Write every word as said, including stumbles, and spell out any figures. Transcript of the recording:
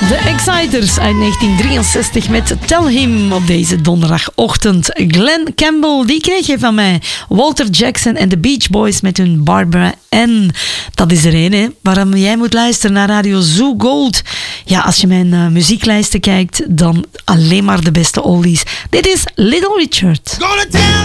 De Exciters uit negentien drieënzestig met Tell Him op deze donderdagochtend. Glenn Campbell, die kreeg je van mij. Walter Jackson en de Beach Boys met hun Barbara Ann. Dat is er een, hè, waarom jij moet luisteren naar Radio Zoo Gold. Ja, als je mijn uh, muzieklijsten kijkt, dan alleen maar de beste oldies. Dit is Little Richard.